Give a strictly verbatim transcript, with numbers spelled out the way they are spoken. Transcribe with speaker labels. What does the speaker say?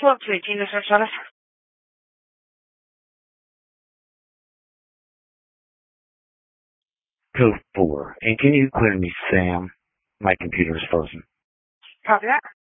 Speaker 1: twelve to eighteen, this is Charlotte.
Speaker 2: Code four. And can you clear me, Sam? My computer is frozen.
Speaker 1: Copy that.